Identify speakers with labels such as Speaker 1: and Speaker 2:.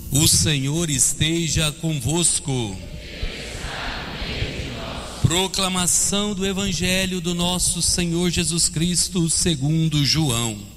Speaker 1: O Senhor esteja convosco. Proclamação do Evangelho do nosso Senhor Jesus Cristo segundo João.